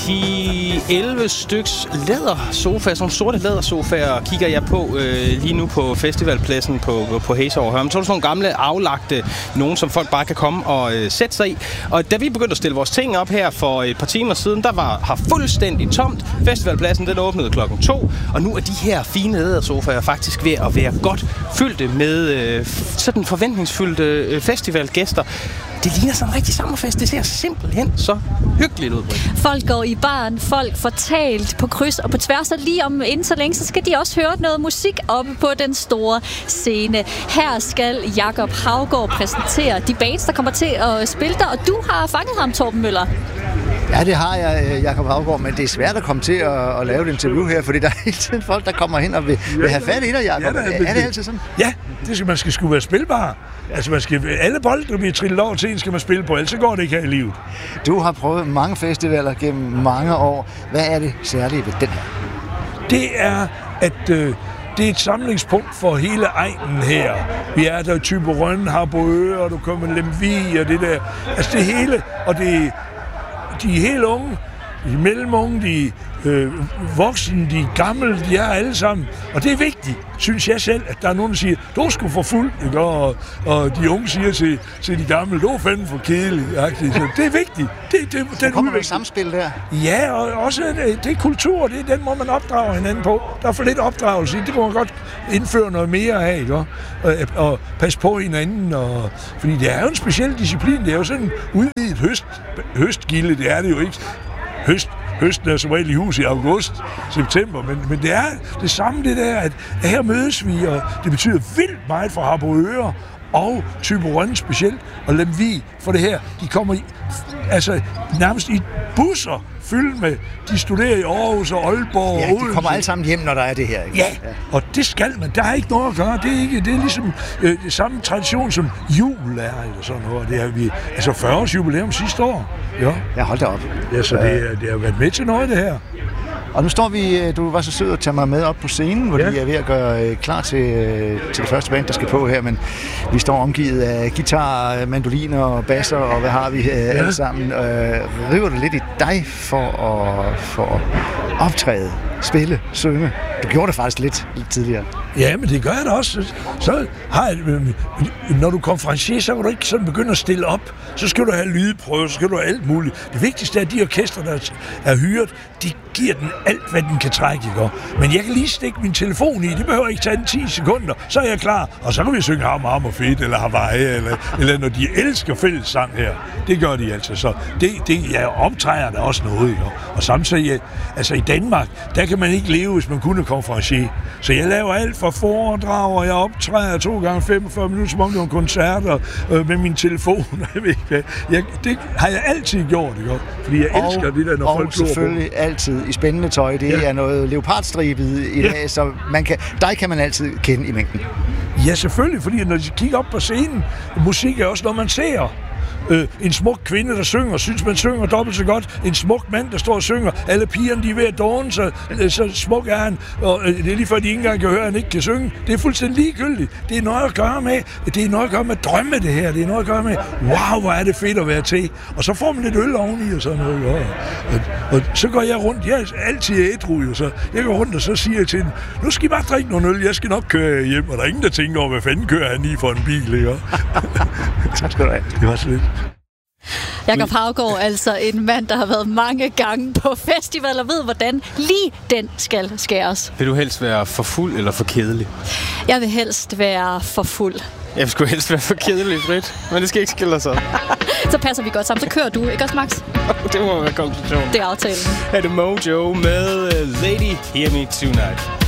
10-11 styks lædersofaer, sådan sorte lædersofaer, kigger jeg på lige nu på festivalpladsen på Hæsovre Hørm. Så er der sådan nogle gamle, aflagte, nogen som folk bare kan komme og sætte sig i. Og da vi begyndte at stille vores ting op her for et par timer siden, der har fuldstændig tomt. Festivalpladsen, den åbnede 2:00, og nu er de her fine lædersofaer faktisk ved at være godt fyldte med sådan forventningsfyldte festivalgæster. Det ligner sådan en rigtig sommerfest. Det ser simpelthen så hyggeligt ud. Folk går i baren, folk får talt på kryds og på tværs, og lige om inden så længe, så skal de også høre noget musik oppe på den store scene. Her skal Jakob Haugaard præsentere de bands, der kommer til at spille der, og du har fanget ham, Torben Møller. Ja, det har jeg, Jakob Haugaard, men det er svært at komme til at lave et interview her, fordi der er hele tiden folk, der kommer hen og vil have fat i dig, Jakob. Ja, er det altid sådan? Ja, man skal sgu være spilbar. Altså, alle bolde, der bliver trillet over til en, skal man spille på, ellers så går det ikke her i livet. Du har prøvet mange festivaler gennem mange år. Hvad er det særlige ved den her? Det er, at det er et samlingspunkt for hele egnen her. Vi er der i Thyborøn, Harboøre, og du kommer Lemvig og det der. Altså det hele, og de er helt unge, de er mellemunge, de er voksne, de er gamle, de er alle sammen. Og det er vigtigt, synes jeg selv, at der er nogen, der siger, du skal få fuld, ikke? Og de unge siger til de gamle, du er fandme for kedelig. Så det er vigtigt. Det kommer der et samspil der? Ja, og også det er kultur, det er den måde, man opdrager hinanden på. Der er for lidt opdragelse, det kunne man godt indføre noget mere af, ikke? Og passe på hinanden, fordi det er jo en speciel disciplin, det er jo sådan en udvidet høstgilde, det er det jo ikke. Høsten er som regel i hus i august, september, men det er det samme det der, at her mødes vi, og det betyder vildt meget for Harboøre og Thyborøn specielt, og Lemvig for det her. De kommer nærmest i busser fyldt med, de studerer i Aarhus og Aalborg. Ja, de kommer alle sammen hjem, når der er det her. Ikke? Ja, og det skal man. Der er ikke noget at gøre. Det er ligesom det samme tradition som jul er, eller sådan noget. Det er vi, 40 års jubilæum sidste år. Ja, hold da op. Ja, så det har været med til noget, det her. Og nu står vi, du var så sød at tage mig med op på scenen, hvor de er ved at gøre klar til det første band, der skal på her, men vi står omgivet af guitar, mandoliner og basser, og hvad har vi alle sammen. River det lidt i dig for at optræde, spille, synge? Du gjorde det faktisk lidt tidligere. Ja, men det gør jeg da også. Så når du konferencier, så kan du ikke sådan begynde at stille op. Så skal du have lydprøve, så skal du have alt muligt. Det vigtigste er, at de orkestre, der er hyret, de giver den alt, hvad den kan trække. Ikke? Men jeg kan lige stikke min telefon i. Det behøver ikke tage den 10 sekunder. Så er jeg klar. Og så kan vi synge Ham og Fedt, eller Hawaii, eller når de elsker fællessang her. Det gør de altså. Så jeg optræder der også noget. Ikke? Og samtidig, i Danmark, der kan man ikke leve, hvis man kun er konferencier. Så jeg laver alt fra foredrag, og jeg optræder 2 gange 45 minutter, som om det var en koncert, med min telefon. Det har jeg altid gjort, ikke? Fordi jeg elsker det der, når folk glor på. Og selvfølgelig altid i spændende tøj. Det er noget leopardstribet i dag, så dig kan man altid kende i mængden. Ja, selvfølgelig, fordi når de kigger op på scenen, musik er også noget, man ser. En smuk kvinde, der synger, synes man synger dobbelt så godt. En smuk mand, der står og synger. Alle pigerne, de er ved at dåne, så smuk er han. Og det er lige før, de ikke engang kan høre, at han ikke kan synge. Det er fuldstændig ligegyldigt. Det er noget at gøre med, drømme det her. Det er noget at gøre med, wow, hvor er det fedt at være til. Og så får man lidt øl oveni og sådan noget. Og så går jeg rundt. Jeg er altid ædru, så jeg går rundt, og så siger jeg til den, nu skal I bare drikke nogle øl. Jeg skal nok køre hjem. Og der er ingen, der tænker over, hvad fanden kører han i for en bil, ikke? Tak skal du have. Det var så lidt. Jakob Haugaard, altså en mand, der har været mange gange på festival og ved, hvordan lige den skal skæres. Vil du helst være for fuld eller for kedelig? Jeg vil helst være for fuld. Jeg skulle helst være for kedelig, Britt, men det skal ikke skille sig. Så passer vi godt sammen. Så kører du, ikke også, Max? Det må være konklusionen. Det er aftalen. Her er det Mojo med Lady Hear Me Tonight.